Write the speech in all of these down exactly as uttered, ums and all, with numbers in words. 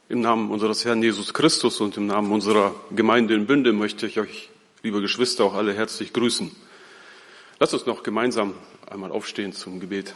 Im Namen unseres Herrn Jesus Christus und im Namen unserer Gemeinde in Bünde möchte ich euch, liebe Geschwister, auch alle herzlich grüßen. Lasst uns noch gemeinsam einmal aufstehen zum Gebet.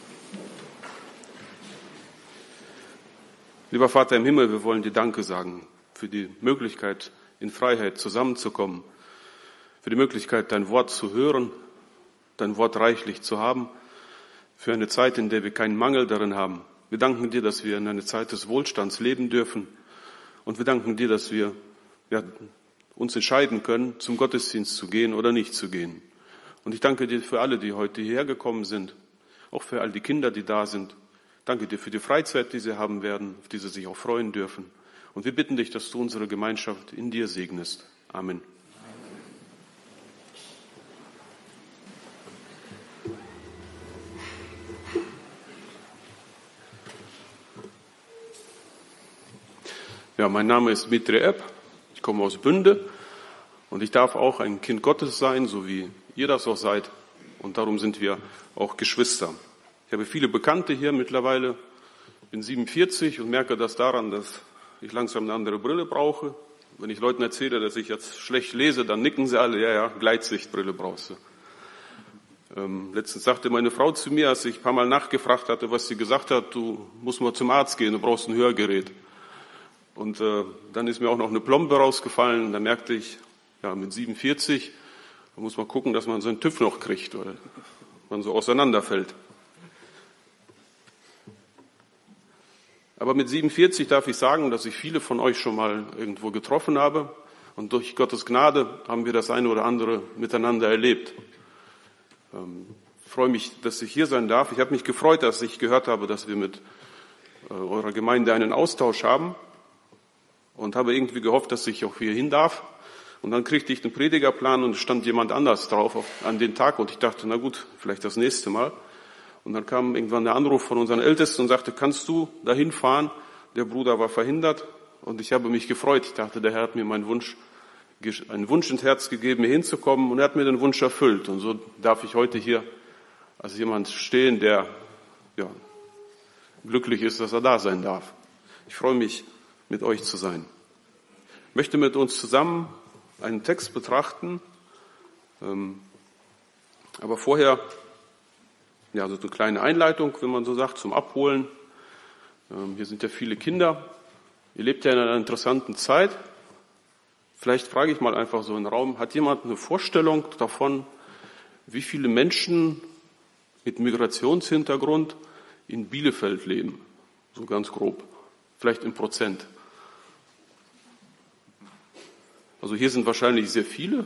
Lieber Vater im Himmel, wir wollen dir Danke sagen für die Möglichkeit, in Freiheit zusammenzukommen, für die Möglichkeit, dein Wort zu hören, dein Wort reichlich zu haben, für eine Zeit, in der wir keinen Mangel darin haben. Wir danken dir, dass wir in einer Zeit des Wohlstands leben dürfen. Und wir danken dir, dass wir ja, uns entscheiden können, zum Gottesdienst zu gehen oder nicht zu gehen. Und ich danke dir für alle, die heute hierher gekommen sind, auch für all die Kinder, die da sind. Danke dir für die Freizeit, die sie haben werden, auf die sie sich auch freuen dürfen. Und wir bitten dich, dass du unsere Gemeinschaft in dir segnest. Amen. Ja, mein Name ist Dmitri Epp, ich komme aus Bünde und ich darf auch ein Kind Gottes sein, so wie ihr das auch seid. Und darum sind wir auch Geschwister. Ich habe viele Bekannte hier mittlerweile, bin siebenundvierzig und merke das daran, dass ich langsam eine andere Brille brauche. Wenn ich Leuten erzähle, dass ich jetzt schlecht lese, dann nicken sie alle, ja, ja, Gleitsichtbrille brauchst du. Ähm, letztens sagte meine Frau zu mir, als ich ein paar Mal nachgefragt hatte, was sie gesagt hat, du musst mal zum Arzt gehen, du brauchst ein Hörgerät. Und äh, dann ist mir auch noch eine Plombe rausgefallen. Da merkte ich, ja, mit siebenundvierzig, da muss man gucken, dass man seinen TÜV noch kriegt, weil man so auseinanderfällt. Aber mit siebenundvierzig darf ich sagen, dass ich viele von euch schon mal irgendwo getroffen habe. Und durch Gottes Gnade haben wir das eine oder andere miteinander erlebt. Ähm, ich freue mich, dass ich hier sein darf. Ich habe mich gefreut, dass ich gehört habe, dass wir mit äh, eurer Gemeinde einen Austausch haben. Und habe irgendwie gehofft, dass ich auch hier hin darf. Und dann kriegte ich den Predigerplan und es stand jemand anders drauf auf, an den Tag. Und ich dachte, na gut, vielleicht das nächste Mal. Und dann kam irgendwann der Anruf von unseren Ältesten und sagte, kannst du dahin fahren? Der Bruder war verhindert. Und ich habe mich gefreut. Ich dachte, der Herr hat mir meinen Wunsch, einen Wunsch ins Herz gegeben, hier hinzukommen. Und er hat mir den Wunsch erfüllt. Und so darf ich heute hier als jemand stehen, der ja, glücklich ist, dass er da sein darf. Ich freue mich, mit euch zu sein. Ich möchte mit uns zusammen einen Text betrachten, ähm, aber vorher ja so eine kleine Einleitung, wenn man so sagt, zum Abholen. Ähm, hier sind ja viele Kinder. Ihr lebt ja in einer interessanten Zeit. Vielleicht frage ich mal einfach so in den Raum, hat jemand eine Vorstellung davon, wie viele Menschen mit Migrationshintergrund in Bielefeld leben? So ganz grob. Vielleicht in Prozent. Also hier sind wahrscheinlich sehr viele.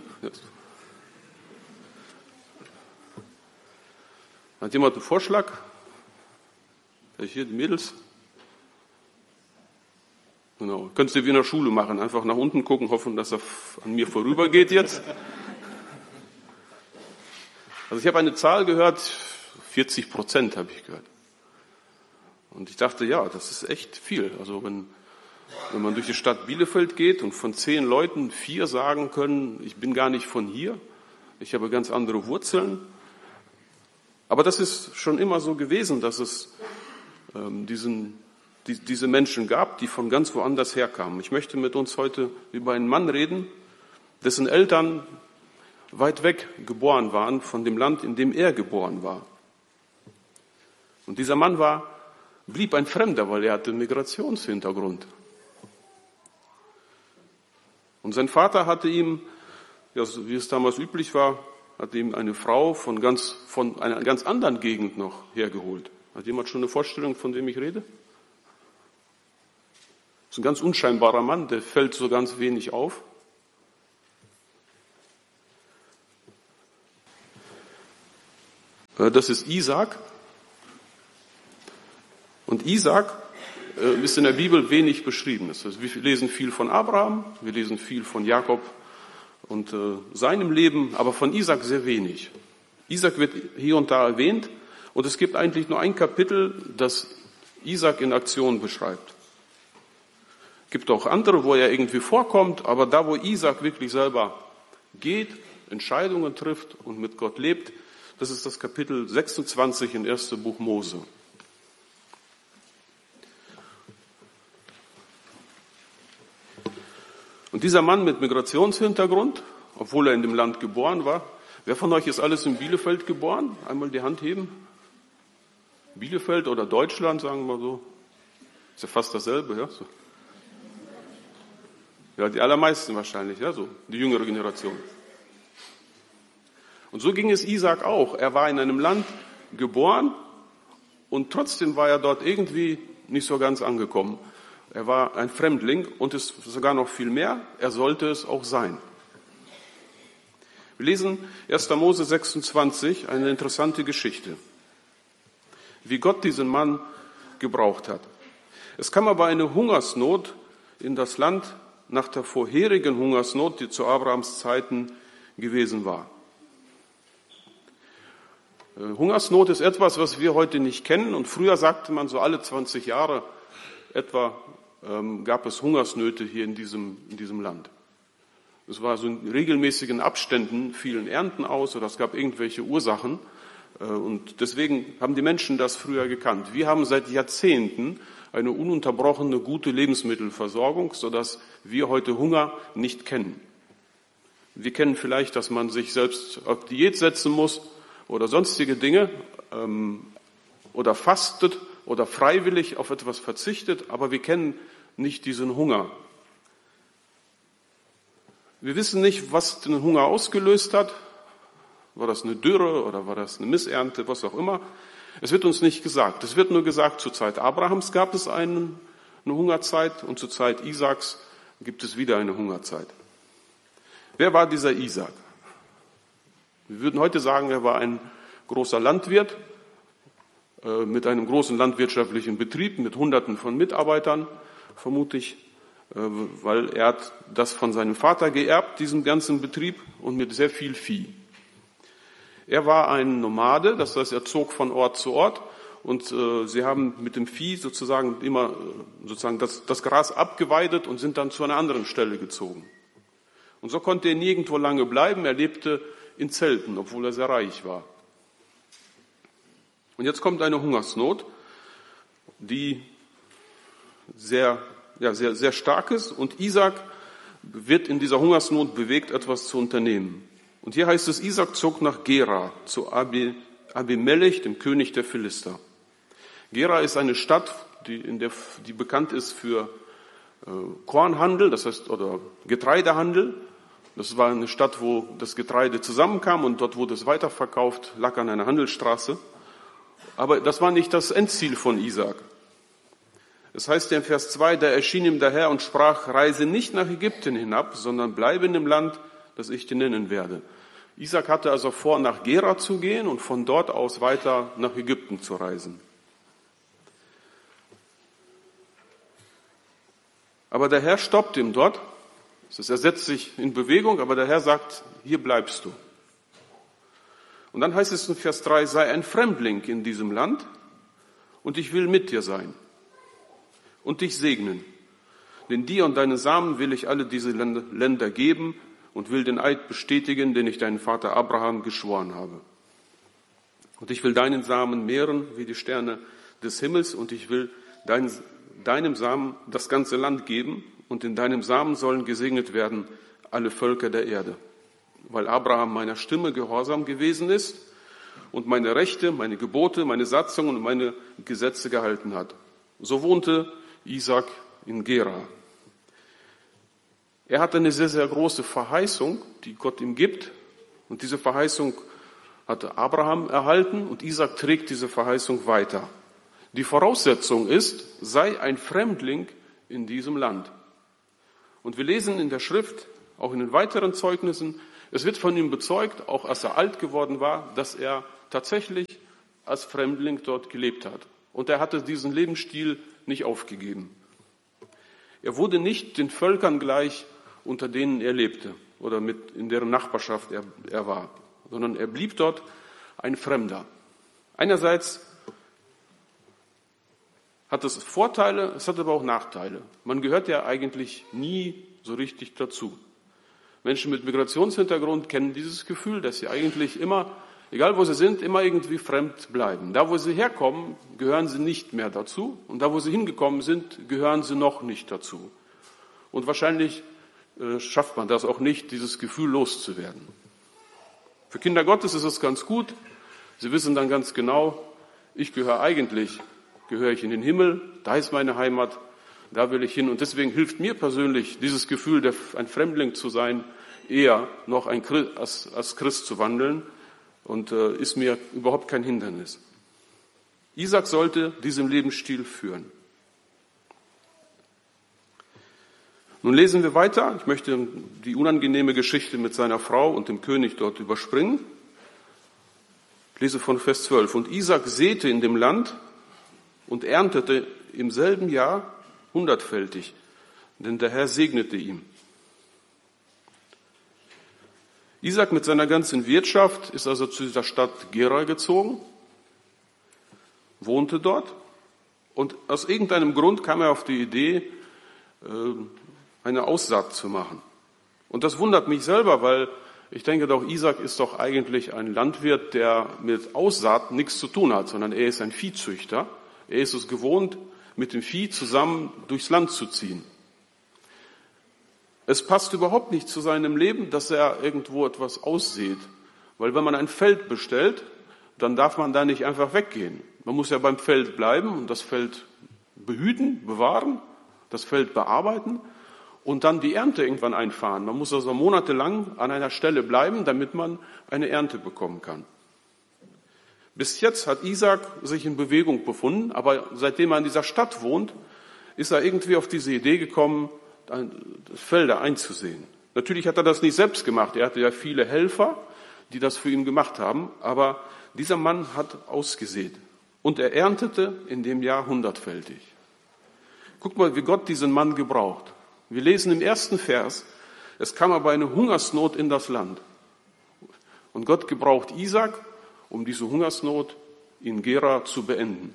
Hat jemand einen Vorschlag? Hier die Mädels? Genau. Könntest du wie in der Schule machen. Einfach nach unten gucken, hoffen, dass er an mir vorübergeht jetzt. Also ich habe eine Zahl gehört, vierzig Prozent habe ich gehört. Und ich dachte, ja, das ist echt viel. Also wenn, wenn man durch die Stadt Bielefeld geht und von zehn Leuten vier sagen können, ich bin gar nicht von hier, ich habe ganz andere Wurzeln. Aber das ist schon immer so gewesen, dass es ähm, diesen, die, diese Menschen gab, die von ganz woanders herkamen. Ich möchte mit uns heute über einen Mann reden, dessen Eltern weit weg geboren waren von dem Land, in dem er geboren war. Und dieser Mann war blieb ein Fremder, weil er hatte einen Migrationshintergrund. Und sein Vater hatte ihm, ja, wie es damals üblich war, hat ihm eine Frau von ganz, von einer ganz anderen Gegend noch hergeholt. Hat jemand schon eine Vorstellung, von wem ich rede? Das ist ein ganz unscheinbarer Mann, der fällt so ganz wenig auf. Das ist Isaak. Und Isaak äh, ist in der Bibel wenig beschrieben. Das heißt, wir lesen viel von Abraham, wir lesen viel von Jakob und äh, seinem Leben, aber von Isaak sehr wenig. Isaak wird hier und da erwähnt und es gibt eigentlich nur ein Kapitel, das Isaak in Aktion beschreibt. Es gibt auch andere, wo er irgendwie vorkommt, aber da, wo Isaak wirklich selber geht, Entscheidungen trifft und mit Gott lebt, das ist das Kapitel sechsundzwanzig im ersten Buch Mose. Und dieser Mann mit Migrationshintergrund, obwohl er in dem Land geboren war, wer von euch ist alles in Bielefeld geboren? Einmal die Hand heben. Bielefeld oder Deutschland, sagen wir mal so. Ist ja fast dasselbe, ja? So. Ja, die allermeisten wahrscheinlich, ja, so, die jüngere Generation. Und so ging es Isaak auch. Er war in einem Land geboren und trotzdem war er dort irgendwie nicht so ganz angekommen. Er war ein Fremdling und es sogar noch viel mehr, er sollte es auch sein. Wir lesen erster Mose sechsundzwanzig, eine interessante Geschichte, wie Gott diesen Mann gebraucht hat. Es kam aber eine Hungersnot in das Land nach der vorherigen Hungersnot, die zu Abrahams Zeiten gewesen war. Hungersnot ist etwas, was wir heute nicht kennen. Und früher sagte man, so alle zwanzig Jahre etwa ähm, gab es Hungersnöte hier in diesem, in diesem Land. Es war so in regelmäßigen Abständen, fielen Ernten aus oder es gab irgendwelche Ursachen. Äh, und deswegen haben die Menschen das früher gekannt. Wir haben seit Jahrzehnten eine ununterbrochene, gute Lebensmittelversorgung, sodass wir heute Hunger nicht kennen. Wir kennen vielleicht, dass man sich selbst auf Diät setzen muss, oder sonstige Dinge ähm, oder fastet oder freiwillig auf etwas verzichtet, aber wir kennen nicht diesen Hunger. Wir wissen nicht, was den Hunger ausgelöst hat. War das eine Dürre oder war das eine Missernte, was auch immer. Es wird uns nicht gesagt. Es wird nur gesagt, zur Zeit Abrahams gab es einen, eine Hungerzeit und zur Zeit Isaaks gibt es wieder eine Hungerzeit. Wer war dieser Isaak? Wir würden heute sagen, er war ein großer Landwirt äh, mit einem großen landwirtschaftlichen Betrieb, mit Hunderten von Mitarbeitern, vermute ich, äh, weil er hat das von seinem Vater geerbt, diesen ganzen Betrieb, und mit sehr viel Vieh. Er war ein Nomade, das heißt, er zog von Ort zu Ort und äh, sie haben mit dem Vieh sozusagen immer äh, sozusagen das, das Gras abgeweidet und sind dann zu einer anderen Stelle gezogen. Und so konnte er nirgendwo lange bleiben, er lebte in Zelten, obwohl er sehr reich war. Und jetzt kommt eine Hungersnot, die sehr, ja, sehr, sehr stark ist. Und Isaak wird in dieser Hungersnot bewegt, etwas zu unternehmen. Und hier heißt es, Isaak zog nach Gera zu Abimelech, dem König der Philister. Gera ist eine Stadt, die, in der, die bekannt ist für äh, Kornhandel, das heißt, oder Getreidehandel. Das war eine Stadt, wo das Getreide zusammenkam und dort wurde es weiterverkauft, lag an einer Handelsstraße. Aber das war nicht das Endziel von Isaak. Es heißt in Vers zwei, da erschien ihm der Herr und sprach, reise nicht nach Ägypten hinab, sondern bleibe in dem Land, das ich dir nennen werde. Isaak hatte also vor, nach Gera zu gehen und von dort aus weiter nach Ägypten zu reisen. Aber der Herr stoppt ihm dort. Das heißt, er setzt sich in Bewegung, aber der Herr sagt, hier bleibst du. Und dann heißt es in Vers drei, sei ein Fremdling in diesem Land und ich will mit dir sein und dich segnen. Denn dir und deinen Samen will ich alle diese Länder geben und will den Eid bestätigen, den ich deinem Vater Abraham geschworen habe. Und ich will deinen Samen mehren wie die Sterne des Himmels und ich will dein, deinem Samen das ganze Land geben. Und in deinem Samen sollen gesegnet werden alle Völker der Erde. Weil Abraham meiner Stimme gehorsam gewesen ist und meine Rechte, meine Gebote, meine Satzungen und meine Gesetze gehalten hat. So wohnte Isaak in Gera. Er hat eine sehr, sehr große Verheißung, die Gott ihm gibt. Und diese Verheißung hatte Abraham erhalten und Isaak trägt diese Verheißung weiter. Die Voraussetzung ist, sei ein Fremdling in diesem Land. Und wir lesen in der Schrift, auch in den weiteren Zeugnissen, es wird von ihm bezeugt, auch als er alt geworden war, dass er tatsächlich als Fremdling dort gelebt hat. Und er hatte diesen Lebensstil nicht aufgegeben. Er wurde nicht den Völkern gleich, unter denen er lebte oder mit, in deren Nachbarschaft er, er war, sondern er blieb dort ein Fremder. Einerseits hat es Vorteile, es hat aber auch Nachteile. Man gehört ja eigentlich nie so richtig dazu. Menschen mit Migrationshintergrund kennen dieses Gefühl, dass sie eigentlich immer, egal wo sie sind, immer irgendwie fremd bleiben. Da, wo sie herkommen, gehören sie nicht mehr dazu. Und da, wo sie hingekommen sind, gehören sie noch nicht dazu. Und wahrscheinlich äh, schafft man das auch nicht, dieses Gefühl loszuwerden. Für Kinder Gottes ist es ganz gut. Sie wissen dann ganz genau, ich gehöre eigentlich, gehöre ich in den Himmel, da ist meine Heimat, da will ich hin. Und deswegen hilft mir persönlich dieses Gefühl, der, ein Fremdling zu sein, eher noch ein Christ, als, als Christ zu wandeln und äh, ist mir überhaupt kein Hindernis. Isaak sollte diesen Lebensstil führen. Nun lesen wir weiter. Ich möchte die unangenehme Geschichte mit seiner Frau und dem König dort überspringen. Ich lese von Vers zwölf. Und Isaak säte in dem Land und erntete im selben Jahr hundertfältig, denn der Herr segnete ihm. Isaak mit seiner ganzen Wirtschaft ist also zu dieser Stadt Gera gezogen, wohnte dort und aus irgendeinem Grund kam er auf die Idee, eine Aussaat zu machen. Und das wundert mich selber, weil ich denke doch, Isaak ist doch eigentlich ein Landwirt, der mit Aussaat nichts zu tun hat, sondern er ist ein Viehzüchter. Er ist es gewohnt, mit dem Vieh zusammen durchs Land zu ziehen. Es passt überhaupt nicht zu seinem Leben, dass er irgendwo etwas aussät. Weil wenn man ein Feld bestellt, dann darf man da nicht einfach weggehen. Man muss ja beim Feld bleiben und das Feld behüten, bewahren, das Feld bearbeiten und dann die Ernte irgendwann einfahren. Man muss also monatelang an einer Stelle bleiben, damit man eine Ernte bekommen kann. Bis jetzt hat Isaak sich in Bewegung befunden, aber seitdem er in dieser Stadt wohnt, ist er irgendwie auf diese Idee gekommen, Felder einzusehen. Natürlich hat er das nicht selbst gemacht. Er hatte ja viele Helfer, die das für ihn gemacht haben, aber dieser Mann hat ausgesät und er erntete in dem Jahr hundertfältig. Guck mal, wie Gott diesen Mann gebraucht. Wir lesen im ersten Vers, es kam aber eine Hungersnot in das Land. Und Gott gebraucht Isaak, um diese Hungersnot in Gera zu beenden.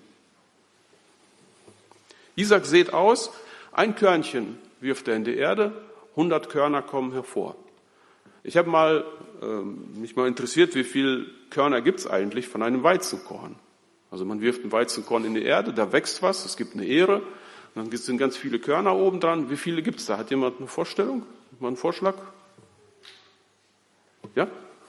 Isaak sät aus, ein Körnchen wirft er in die Erde, hundert Körner kommen hervor. Ich habe mal, äh, mich mal interessiert, wie viele Körner gibt es eigentlich von einem Weizenkorn. Also man wirft ein Weizenkorn in die Erde, da wächst was, es gibt eine Ähre, dann sind ganz viele Körner oben dran. Wie viele gibt es da? Hat jemand eine Vorstellung? Mal einen Vorschlag? Ja?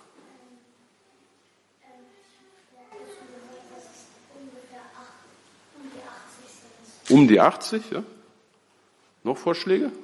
Um die achtzig, ja? Noch Vorschläge?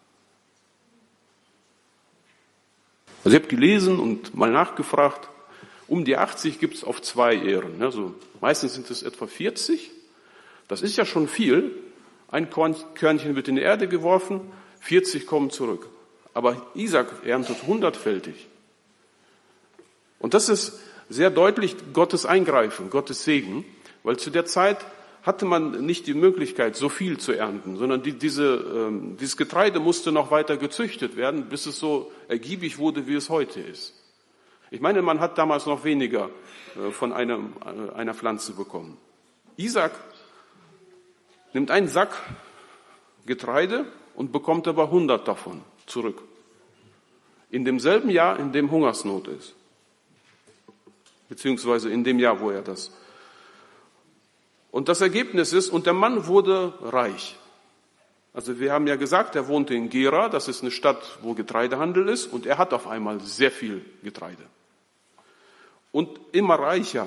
Also ich habe gelesen und mal nachgefragt, um die achtzig gibt es auf zwei Ähren. Also meistens sind es etwa vierzig. Das ist ja schon viel. Ein Körnchen wird in die Erde geworfen, vierzig kommen zurück. Aber Isaak erntet hundertfältig. Und das ist sehr deutlich Gottes Eingreifen, Gottes Segen, weil zu der Zeit hatte man nicht die Möglichkeit, so viel zu ernten, sondern die, diese, ähm, dieses Getreide musste noch weiter gezüchtet werden, bis es so ergiebig wurde, wie es heute ist. Ich meine, man hat damals noch weniger äh, von einem, äh, einer Pflanze bekommen. Isaak nimmt einen Sack Getreide und bekommt aber hundert davon zurück. In demselben Jahr, in dem Hungersnot ist. Beziehungsweise in dem Jahr, wo er das. Und das Ergebnis ist, und der Mann wurde reich. Also wir haben ja gesagt, er wohnte in Gera, das ist eine Stadt, wo Getreidehandel ist, und er hat auf einmal sehr viel Getreide. Und immer reicher.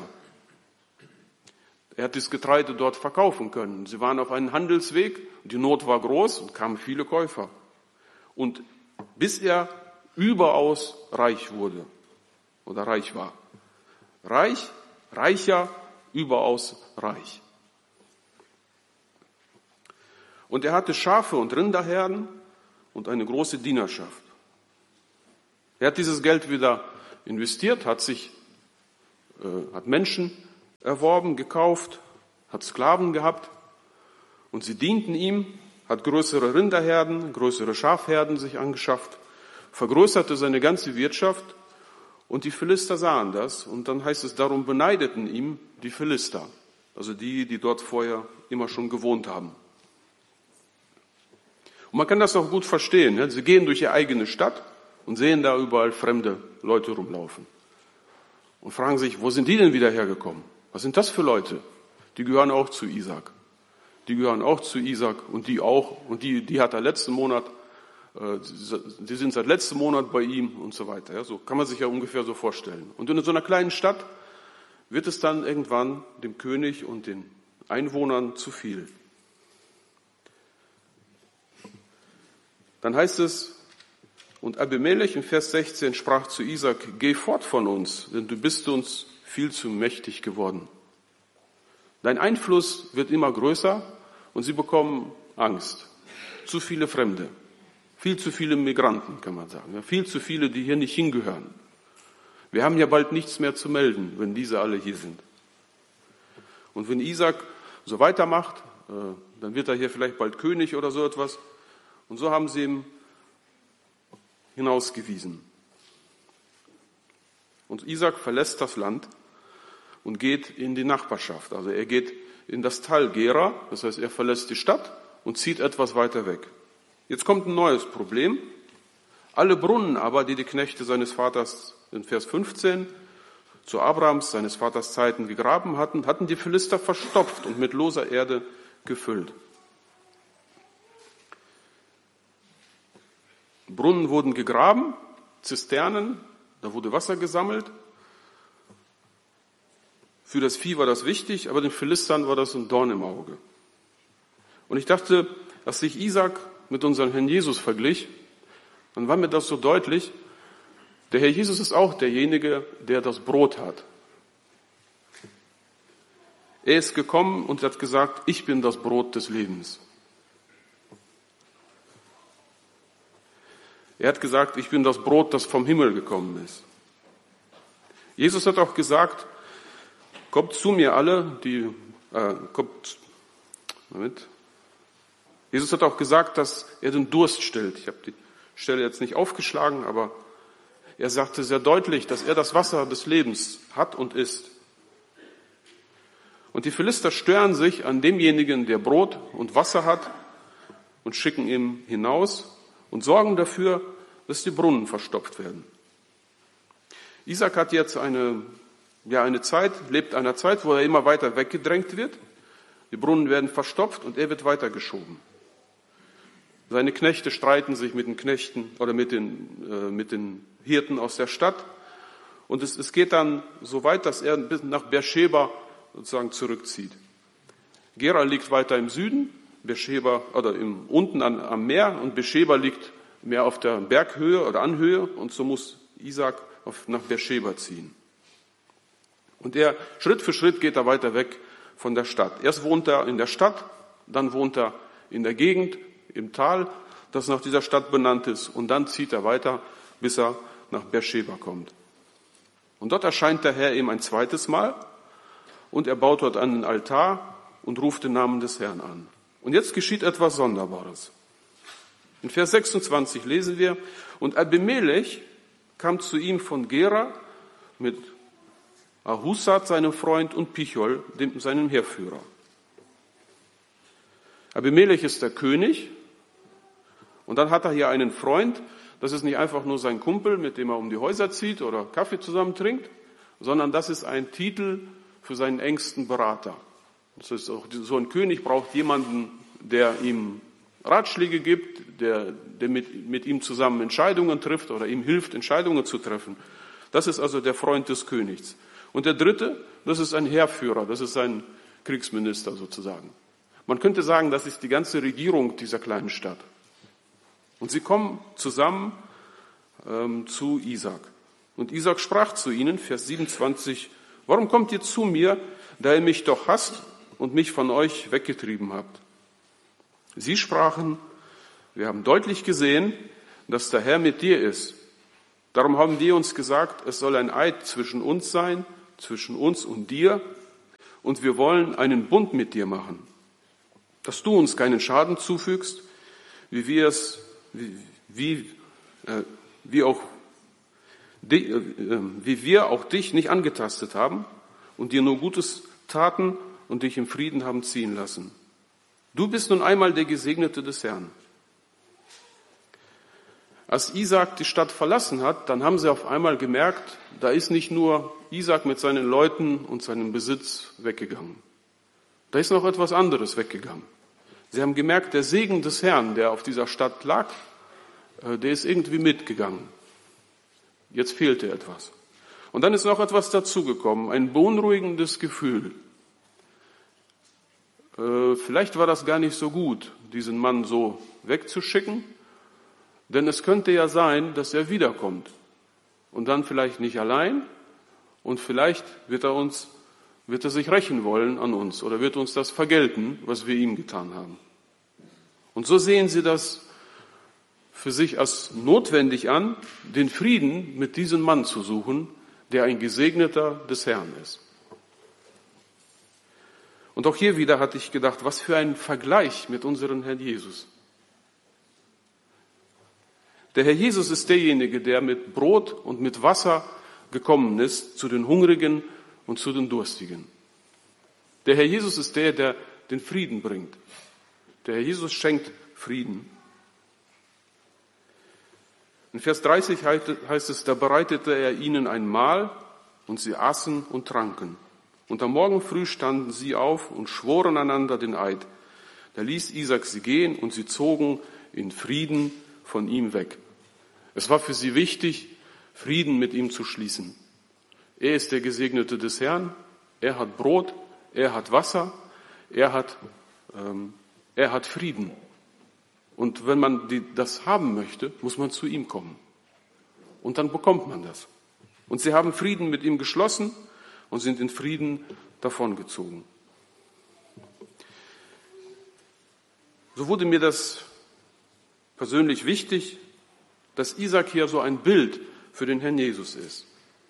Er hat das Getreide dort verkaufen können. Sie waren auf einem Handelsweg, die Not war groß und kamen viele Käufer. Und bis er überaus reich wurde oder reich war. Reich, reicher, überaus reich. Und er hatte Schafe und Rinderherden und eine große Dienerschaft. Er hat dieses Geld wieder investiert, hat sich, äh, hat Menschen erworben, gekauft, hat Sklaven gehabt und sie dienten ihm, hat größere Rinderherden, größere Schafherden sich angeschafft, vergrößerte seine ganze Wirtschaft und die Philister sahen das und dann heißt es, darum beneideten ihm die Philister, also die, die dort vorher immer schon gewohnt haben. Und man kann das auch gut verstehen. Ja? Sie gehen durch ihre eigene Stadt und sehen da überall fremde Leute rumlaufen und fragen sich, wo sind die denn wieder hergekommen? Was sind das für Leute? Die gehören auch zu Isaak. Die gehören auch zu Isaak und die auch. Und die, die hat er letzten Monat die sind seit letztem Monat bei ihm und so weiter. Ja, so kann man sich ja ungefähr so vorstellen. Und in so einer kleinen Stadt wird es dann irgendwann dem König und den Einwohnern zu viel. Dann heißt es, und Abimelech in Vers sechzehn sprach zu Isaak, geh fort von uns, denn du bist uns viel zu mächtig geworden. Dein Einfluss wird immer größer und sie bekommen Angst. Zu viele Fremde, viel zu viele Migranten, kann man sagen, viel zu viele, die hier nicht hingehören. Wir haben ja bald nichts mehr zu melden, wenn diese alle hier sind. Und wenn Isaak so weitermacht, dann wird er hier vielleicht bald König oder so etwas. Und so haben sie ihm hinausgewiesen. Und Isaak verlässt das Land und geht in die Nachbarschaft. Also er geht in das Tal Gera, das heißt, er verlässt die Stadt und zieht etwas weiter weg. Jetzt kommt ein neues Problem. Alle Brunnen aber, die die Knechte seines Vaters in Vers fünfzehn zu Abrahams, seines Vaters Zeiten, gegraben hatten, hatten die Philister verstopft und mit loser Erde gefüllt. Brunnen wurden gegraben, Zisternen, da wurde Wasser gesammelt. Für das Vieh war das wichtig, aber den Philistern war das ein Dorn im Auge. Und ich dachte, als sich Isaak mit unserem Herrn Jesus verglich, dann war mir das so deutlich, der Herr Jesus ist auch derjenige, der das Brot hat. Er ist gekommen und hat gesagt, ich bin das Brot des Lebens. Er hat gesagt, ich bin das Brot, das vom Himmel gekommen ist. Jesus hat auch gesagt, kommt zu mir alle, die, äh, kommt, Moment. Jesus hat auch gesagt, dass er den Durst stillt. Ich habe die Stelle jetzt nicht aufgeschlagen, aber er sagte sehr deutlich, dass er das Wasser des Lebens hat und ist. Und die Philister stören sich an demjenigen, der Brot und Wasser hat und schicken ihn hinaus und sorgen dafür, dass die Brunnen verstopft werden. Isaak hat jetzt eine, ja, eine Zeit, lebt einer Zeit, wo er immer weiter weggedrängt wird. Die Brunnen werden verstopft und er wird weitergeschoben. Seine Knechte streiten sich mit den Knechten oder mit den, äh, mit den Hirten aus der Stadt. Und es, es geht dann so weit, dass er bis nach Beersheba sozusagen zurückzieht. Gera liegt weiter im Süden, Beersheba oder im, unten an, am Meer, und Beersheba liegt mehr auf der Berghöhe oder Anhöhe, und so muss Isaak auf, nach Beersheba ziehen. Und er, Schritt für Schritt geht er weiter weg von der Stadt. Erst wohnt er in der Stadt, dann wohnt er in der Gegend, im Tal, das nach dieser Stadt benannt ist, und dann zieht er weiter, bis er nach Beersheba kommt. Und dort erscheint der Herr ihm ein zweites Mal, und er baut dort einen Altar und ruft den Namen des Herrn an. Und jetzt geschieht etwas Sonderbares. In Vers sechsundzwanzig lesen wir, und Abimelech kam zu ihm von Gera mit Ahusat, seinem Freund, und Pichol, dem, seinem Heerführer. Abimelech ist der König, und dann hat er hier einen Freund. Das ist nicht einfach nur sein Kumpel, mit dem er um die Häuser zieht oder Kaffee zusammen trinkt, sondern das ist ein Titel für seinen engsten Berater. Das ist auch, so ein König braucht jemanden, der ihm Ratschläge gibt, der, der mit, mit ihm zusammen Entscheidungen trifft oder ihm hilft, Entscheidungen zu treffen. Das ist also der Freund des Königs. Und der dritte, das ist ein Heerführer, das ist sein Kriegsminister sozusagen. Man könnte sagen, das ist die ganze Regierung dieser kleinen Stadt. Und sie kommen zusammen ähm, zu Isaak. Und Isaak sprach zu ihnen, Vers siebenundzwanzig, warum kommt ihr zu mir, da ihr mich doch hasst und mich von euch weggetrieben habt? Sie sprachen, wir haben deutlich gesehen, dass der Herr mit dir ist. Darum haben wir uns gesagt, es soll ein Eid zwischen uns sein, zwischen uns und dir, und wir wollen einen Bund mit dir machen, dass du uns keinen Schaden zufügst, wie wir es, wie, wie, äh, wie auch, die, äh, wie wir auch dich nicht angetastet haben und dir nur Gutes taten und dich im Frieden haben ziehen lassen. Du bist nun einmal der Gesegnete des Herrn. Als Isaak die Stadt verlassen hat, dann haben sie auf einmal gemerkt, da ist nicht nur Isaak mit seinen Leuten und seinem Besitz weggegangen. Da ist noch etwas anderes weggegangen. Sie haben gemerkt, der Segen des Herrn, der auf dieser Stadt lag, der ist irgendwie mitgegangen. Jetzt fehlte etwas. Und dann ist noch etwas dazugekommen, ein beunruhigendes Gefühl. Vielleicht war das gar nicht so gut, diesen Mann so wegzuschicken, denn es könnte ja sein, dass er wiederkommt. Und dann vielleicht nicht allein und vielleicht wird er uns, wird er sich rächen wollen an uns oder wird uns das vergelten, was wir ihm getan haben. Und so sehen sie das für sich als notwendig an, den Frieden mit diesem Mann zu suchen, der ein Gesegneter des Herrn ist. Und auch hier wieder hatte ich gedacht, was für ein Vergleich mit unserem Herrn Jesus. Der Herr Jesus ist derjenige, der mit Brot und mit Wasser gekommen ist zu den Hungrigen und zu den Durstigen. Der Herr Jesus ist der, der den Frieden bringt. Der Herr Jesus schenkt Frieden. In Vers dreißig heißt es, da bereitete er ihnen ein Mahl und sie aßen und tranken. Und am Morgen früh standen sie auf und schworen einander den Eid. Da ließ Isaak sie gehen und sie zogen in Frieden von ihm weg. Es war für sie wichtig, Frieden mit ihm zu schließen. Er ist der Gesegnete des Herrn, er hat Brot, er hat Wasser, er hat, ähm, er hat Frieden. Und wenn man die, das haben möchte, muss man zu ihm kommen. Und dann bekommt man das. Und sie haben Frieden mit ihm geschlossen und sind in Frieden davongezogen. So wurde mir das persönlich wichtig, dass Isaak hier so ein Bild für den Herrn Jesus ist.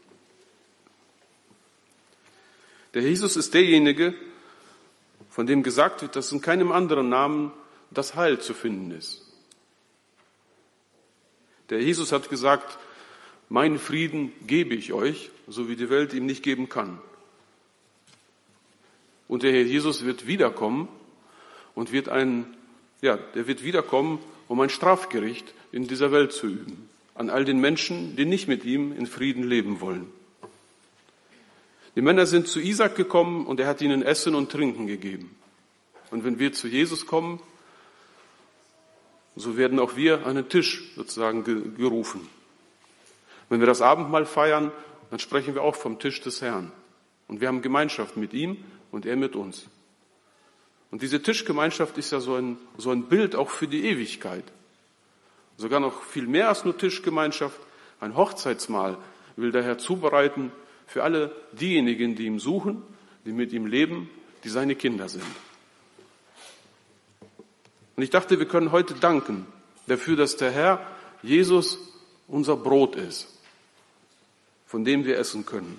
Der Jesus ist derjenige, von dem gesagt wird, dass in keinem anderen Namen das Heil zu finden ist. Der Jesus hat gesagt, meinen Frieden gebe ich euch, so wie die Welt ihm nicht geben kann. Und der Herr Jesus wird wiederkommen und wird ein, ja, der wird wiederkommen, um ein Strafgericht in dieser Welt zu üben. An all den Menschen, die nicht mit ihm in Frieden leben wollen. Die Männer sind zu Isaak gekommen und er hat ihnen Essen und Trinken gegeben. Und wenn wir zu Jesus kommen, so werden auch wir an den Tisch sozusagen gerufen. Wenn wir das Abendmahl feiern, dann sprechen wir auch vom Tisch des Herrn. Und wir haben Gemeinschaft mit ihm und er mit uns. Und diese Tischgemeinschaft ist ja so ein, so ein Bild auch für die Ewigkeit. Sogar noch viel mehr als nur Tischgemeinschaft. Ein Hochzeitsmahl will der Herr zubereiten für alle diejenigen, die ihm suchen, die mit ihm leben, die seine Kinder sind. Und ich dachte, wir können heute danken dafür, dass der Herr Jesus unser Brot ist, von dem wir essen können.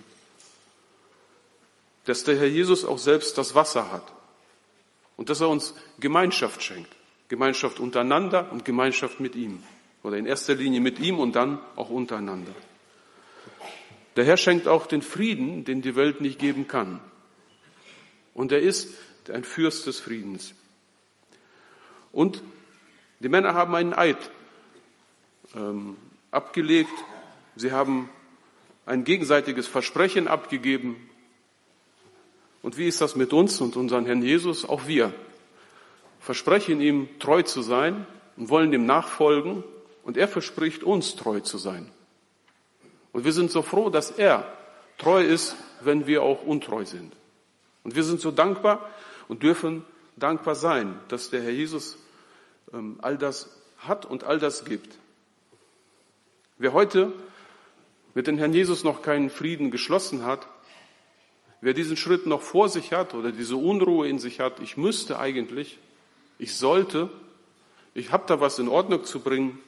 Dass der Herr Jesus auch selbst das Wasser hat und dass er uns Gemeinschaft schenkt. Gemeinschaft untereinander und Gemeinschaft mit ihm. Oder in erster Linie mit ihm und dann auch untereinander. Der Herr schenkt auch den Frieden, den die Welt nicht geben kann. Und er ist ein Fürst des Friedens. Und die Männer haben einen Eid ähm, abgelegt. Sie haben ein gegenseitiges Versprechen abgegeben. Und wie ist das mit uns und unseren Herrn Jesus? Auch wir versprechen ihm, treu zu sein und wollen dem nachfolgen. Und er verspricht uns, treu zu sein. Und wir sind so froh, dass er treu ist, wenn wir auch untreu sind. Und wir sind so dankbar und dürfen dankbar sein, dass der Herr Jesus ähm, all das hat und all das gibt. Wer heute mit dem Herrn Jesus noch keinen Frieden geschlossen hat, wer diesen Schritt noch vor sich hat oder diese Unruhe in sich hat, ich müsste eigentlich, ich sollte, ich habe da was in Ordnung zu bringen,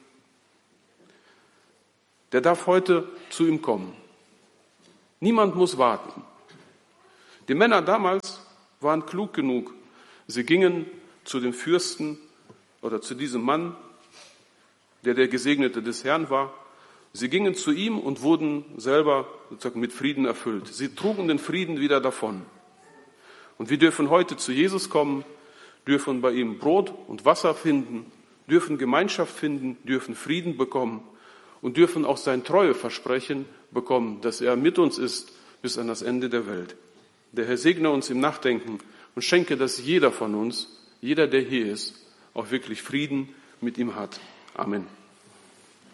der darf heute zu ihm kommen. Niemand muss warten. Die Männer damals waren klug genug. Sie gingen zu dem Fürsten oder zu diesem Mann, der der Gesegnete des Herrn war. Sie gingen zu ihm und wurden selber sozusagen mit Frieden erfüllt. Sie trugen den Frieden wieder davon. Und wir dürfen heute zu Jesus kommen, dürfen bei ihm Brot und Wasser finden, dürfen Gemeinschaft finden, dürfen Frieden bekommen und dürfen auch sein Treueversprechen bekommen, dass er mit uns ist bis an das Ende der Welt. Der Herr segne uns im Nachdenken und schenke, dass jeder von uns, jeder, der hier ist, auch wirklich Frieden mit ihm hat. Amen.